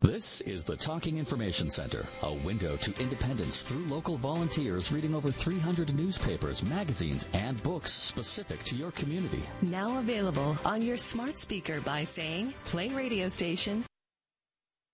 This is the Talking Information Center, a window to independence through local volunteers reading over 300 newspapers, magazines, and books specific to your community. Now available on your smart speaker by saying, play radio station